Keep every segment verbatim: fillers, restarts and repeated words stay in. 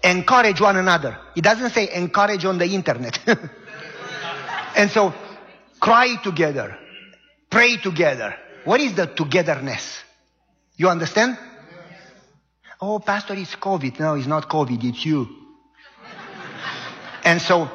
encourage one another. It doesn't say encourage on the internet. And so, cry together. Pray together. What is the togetherness? You understand? Oh, Pastor, it's COVID. No, it's not COVID, it's you. And so,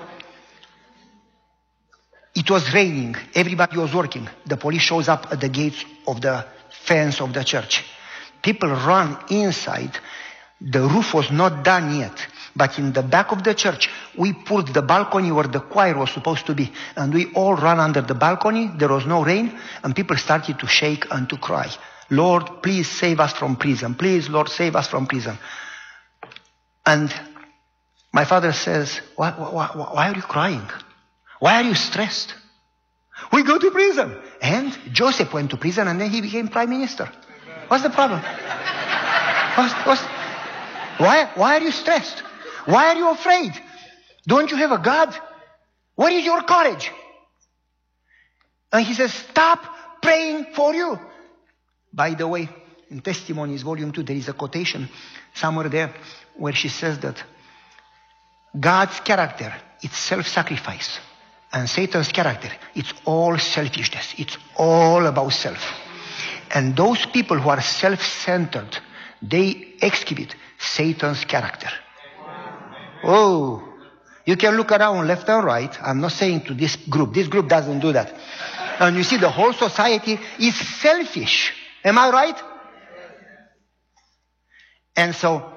it was raining. Everybody was working. The police shows up at the gates of the fence of the church. People run inside. The roof was not done yet. But in the back of the church, we pulled the balcony where the choir was supposed to be. And we all ran under the balcony. There was no rain. And people started to shake and to cry. Lord, please save us from prison. Please, Lord, save us from prison. And my father says, why, why, why are you crying? Why are you stressed? We go to prison. And Joseph went to prison and then he became prime minister. What's the problem? What's, what's, why, why are you stressed? Why are you afraid? Don't you have a God? What is your courage? And he says, stop praying for you. By the way, in Testimonies, volume two, there is a quotation somewhere there where she says that God's character, it's self-sacrifice. And Satan's character, it's all selfishness. It's all about self. And those people who are self-centered, they exhibit Satan's character. Oh, you can look around left and right. I'm not saying to this group. This group doesn't do that. And you see the whole society is selfish. Am I right? And so,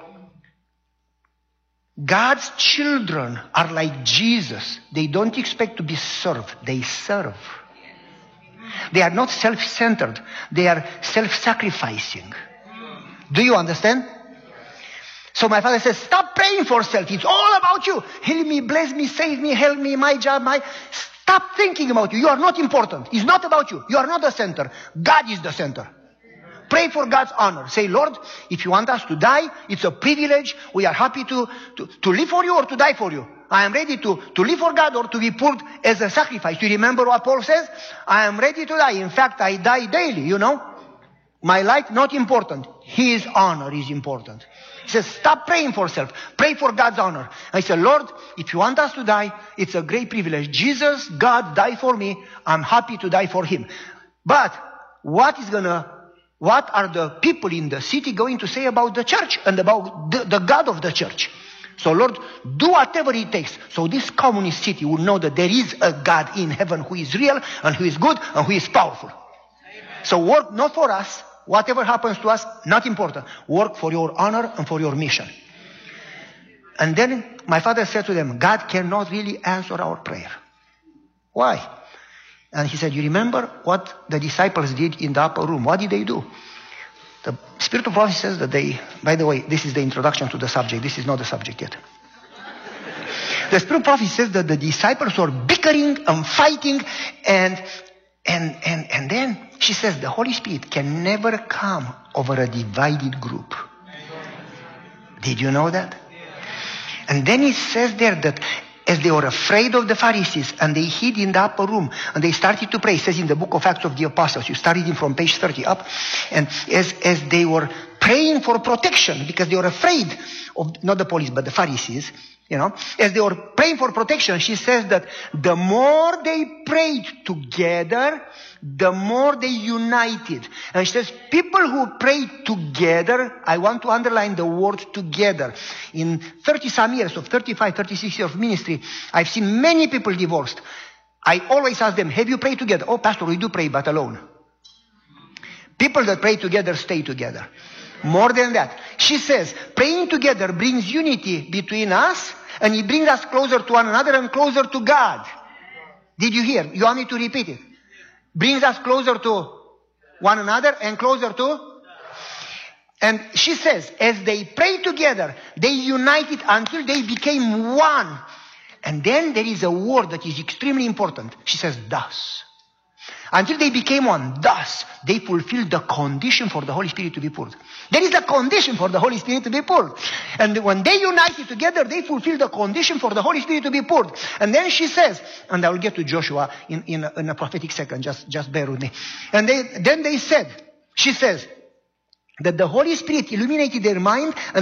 God's children are like Jesus. They don't expect to be served. They serve. They are not self-centered. They are self-sacrificing. Do you understand? So my father says, stop praying for self. It's all about you. Heal me, bless me, save me, help me, my job, my... Stop thinking about you. You are not important. It's not about you. You are not the center. God is the center. Pray for God's honor. Say, Lord, if you want us to die, it's a privilege. We are happy to, to, to live for you or to die for you. I am ready to, to live for God or to be poured as a sacrifice. You remember what Paul says? I am ready to die. In fact, I die daily, you know. My life not important. His honor is important. He says, stop praying for self. Pray for God's honor. I said, Lord, if you want us to die, it's a great privilege. Jesus, God died for me. I'm happy to die for him. But what is gonna, what are the people in the city going to say about the church and about the, the God of the church? So Lord, do whatever it takes. So this communist city will know that there is a God in heaven who is real and who is good and who is powerful. Amen. So work not for us. Whatever happens to us, not important. Work for your honor and for your mission. And then my father said to them, God cannot really answer our prayer. Why? And he said, you remember what the disciples did in the upper room? What did they do? The Spirit of Prophecy says that they, by the way, this is the introduction to the subject. This is not the subject yet. The Spirit of Prophecy says that the disciples were bickering and fighting and And, and, and then she says the Holy Spirit can never come over a divided group. Did you know that? And then it says there that as they were afraid of the Pharisees and they hid in the upper room and they started to pray. It says in the book of Acts of the Apostles, you start reading from page thirty up. And as, as they were praying for protection because they were afraid of, not the police, but the Pharisees, you know, as they were praying for protection, she says that the more they prayed together, the more they united. And she says, people who pray together, I want to underline the word together. In thirty some years of thirty-five, thirty-six years of ministry, I've seen many people divorced. I always ask them, have you prayed together? Oh, Pastor, we do pray, but alone. People that pray together stay together. More than that. She says, praying together brings unity between us and it brings us closer to one another and closer to God. Did you hear? You want me to repeat it? Brings us closer to one another and closer to... And she says, as they prayed together, they united until they became one. And then there is a word that is extremely important. She says, thus. Until they became one. Thus, they fulfilled the condition for the Holy Spirit to be poured. There is a condition for the Holy Spirit to be poured. And when they united together, they fulfilled the condition for the Holy Spirit to be poured. And then she says, and I will get to Joshua in, in, a, in a prophetic second, just, just bear with me. And they, then they said, she says, that the Holy Spirit illuminated their mind and